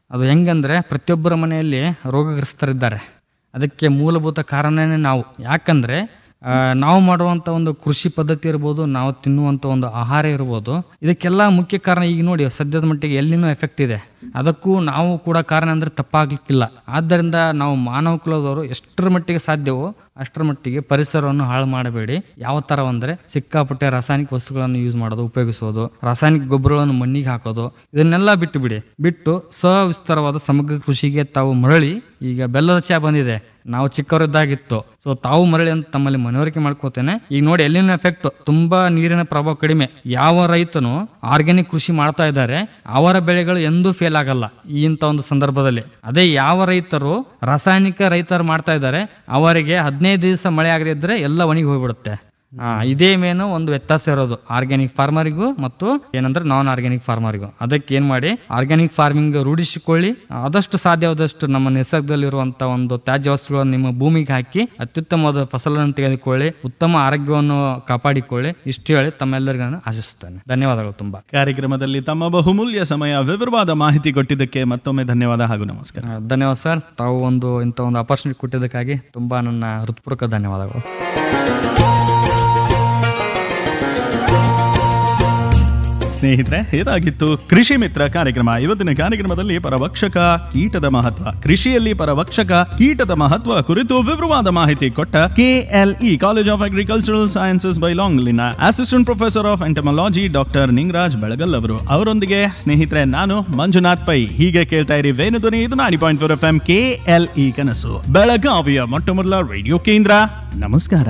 ಅದು ಹೆಂಗಂದರೆ ಪ್ರತಿಯೊಬ್ಬರ ಮನೆಯಲ್ಲಿ ರೋಗಗ್ರಸ್ತರಿದ್ದಾರೆ. ಅದಕ್ಕೆ ಮೂಲಭೂತ ಕಾರಣನೇ ನಾವು. ಯಾಕಂದರೆ ನಾವು ಮಾಡುವಂಥ ಒಂದು ಕೃಷಿ ಪದ್ಧತಿ ಇರ್ಬೋದು, ನಾವು ತಿನ್ನುವಂಥ ಒಂದು ಆಹಾರ ಇರ್ಬೋದು, ಇದಕ್ಕೆಲ್ಲ ಮುಖ್ಯ ಕಾರಣ ಈಗ ನೋಡಿ ಸದ್ಯದ ಮಟ್ಟಿಗೆ ಎಲ್ಲಿನೂ ಎಫೆಕ್ಟ್ ಇದೆ. ಅದಕ್ಕೂ ನಾವು ಕೂಡ ಕಾರಣ ಅಂದರೆ ತಪ್ಪಾಗಲಿಕ್ಕಿಲ್ಲ. ಆದ್ದರಿಂದ ನಾವು ಮಾನವ ಕುಲದವರು ಎಷ್ಟರ ಮಟ್ಟಿಗೆ ಸಾಧ್ಯವೋ ಅಷ್ಟರ ಮಟ್ಟಿಗೆ ಪರಿಸರವನ್ನು ಹಾಳು ಮಾಡಬೇಡಿ. ಯಾವ ಥರ ಅಂದರೆ ಸಿಕ್ಕಾಪಟ್ಟೆ ರಾಸಾಯನಿಕ ವಸ್ತುಗಳನ್ನು ಯೂಸ್ ಮಾಡೋದು, ಉಪಯೋಗಿಸೋದು, ರಾಸಾಯನಿಕ ಗೊಬ್ಬರಗಳನ್ನು ಮಣ್ಣಿಗೆ ಹಾಕೋದು, ಇದನ್ನೆಲ್ಲ ಬಿಟ್ಟು ಸವಿಸ್ತಾರವಾದ ಸಮಗ್ರ ಕೃಷಿಗೆ ತಾವು ಮರಳಿ. ಈಗ ಬೆಲ್ಲದ ಚಹಾ ಬಂದಿದೆ, ನಾವು ಚಿಕ್ಕವರಿದ್ದಾಗಿತ್ತು. ಸೊ ತಾವು ಮರಳಿ ಅಂತ ತಮ್ಮಲ್ಲಿ ಮನವರಿಕೆ ಮಾಡ್ಕೋತೇನೆ. ಈಗ ನೋಡಿ ಎಲ್ಲಿನ ಎಫೆಕ್ಟ್ ತುಂಬಾ ನೀರಿನ ಪ್ರಭಾವ ಕಡಿಮೆ. ಯಾವ ರೈತನು ಆರ್ಗ್ಯಾನಿಕ್ ಕೃಷಿ ಮಾಡ್ತಾ ಇದ್ದಾರೆ ಅವರ ಬೆಳೆಗಳು ಎಂದೂ ಫೇಲ್ ಆಗಲ್ಲ ಇಂಥ ಒಂದು ಸಂದರ್ಭದಲ್ಲಿ. ಅದೇ ಯಾವ ರೈತರು ರೈತರು ಮಾಡ್ತಾ ಇದ್ದಾರೆ ಅವರಿಗೆ 15 ದಿವಸ ಮಳೆ ಆಗದೇ ಇದ್ರೆ ಎಲ್ಲ ಒಣಗಿ ಹೋಗ್ಬಿಡುತ್ತೆ. ಇದೇ ಮೇನು ಒಂದು ವ್ಯತ್ಯಾಸ ಇರೋದು ಆರ್ಗ್ಯಾನಿಕ್ ಫಾರ್ಮರಿಗೂ ಮತ್ತು ಏನಂದ್ರೆ ನಾನ್ ಆರ್ಗ್ಯಾನಿಕ್ ಫಾರ್ಮರಿಗೂ. ಅದಕ್ಕೆ ಏನ್ ಮಾಡಿ ಆರ್ಗ್ಯಾನಿಕ್ ಫಾರ್ಮಿಂಗ್ ರೂಢಿಸಿಕೊಳ್ಳಿ. ಆದಷ್ಟು ಸಾಧ್ಯವಾದಷ್ಟು ನಮ್ಮ ನಿಸರ್ಗದಲ್ಲಿರುವಂತ ಒಂದು ತ್ಯಾಜ್ಯ ವಸ್ತುಗಳನ್ನು ನಿಮ್ಮ ಭೂಮಿಗೆ ಹಾಕಿ ಅತ್ಯುತ್ತಮವಾದ ಫಸಲನ್ನು ತೆಗೆದುಕೊಳ್ಳಿ, ಉತ್ತಮ ಆರೋಗ್ಯವನ್ನು ಕಾಪಾಡಿಕೊಳ್ಳಿ. ಇಷ್ಟು ಹೇಳಿ ತಮ್ಮೆಲ್ಲರಿಗೂ ನಾನು ಆಶಿಸುತ್ತೇನೆ. ಧನ್ಯವಾದಗಳು. ತುಂಬಾ ಕಾರ್ಯಕ್ರಮದಲ್ಲಿ ತಮ್ಮ ಬಹುಮೂಲ್ಯ ಸಮಯ, ವಿವರವಾದ ಮಾಹಿತಿ ಕೊಟ್ಟಿದ್ದಕ್ಕೆ ಮತ್ತೊಮ್ಮೆ ಧನ್ಯವಾದ ಹಾಗೂ ನಮಸ್ಕಾರ. ಧನ್ಯವಾದ ಸರ್. ತಾವು ಇಂಥ ಒಂದು ಅಪರ್ಚುನಿಟಿ ಕೊಟ್ಟಿದ್ದಕ್ಕಾಗಿ ತುಂಬಾ ನನ್ನ ಹೃತ್ಪೂರ್ವಕ ಧನ್ಯವಾದಗಳು. ಸ್ನೇಹಿತರೆ, ಇದಾಗಿತ್ತು ಕೃಷಿ ಮಿತ್ರ ಕಾರ್ಯಕ್ರಮ. ಇವತ್ತಿನ ಕಾರ್ಯಕ್ರಮದಲ್ಲಿ ಪರಭಕ್ಷಕ ಕೀಟದ ಮಹತ್ವ, ಕೃಷಿಯಲ್ಲಿ ಪರಭಕ್ಷಕ ಕೀಟದ ಮಹತ್ವ ಕುರಿತು ವಿವರವಾದ ಮಾಹಿತಿ ಕೊಟ್ಟ KLE college of agricultural sciences ಬೈಲಾಂಗ್ಲಿನ assistant professor of entomology doctor Ningaraj ಬೆಳಗಲ್ ಅವರೊಂದಿಗೆ ಸ್ನೇಹಿತರೆ ನಾನು ಮಂಜುನಾಥ್ ಪೈ. ಹೀಗೆ ಕೇಳ್ತಾ ಇರಿ ವೇಣುಧ್ವನಿ. ಇದು 90.4 FM KLE ಕನಸು, ಬೆಳಗಾವಿಯ ಮೊಟ್ಟಮೊದಲ ರೇಡಿಯೋ ಕೇಂದ್ರ. ನಮಸ್ಕಾರ.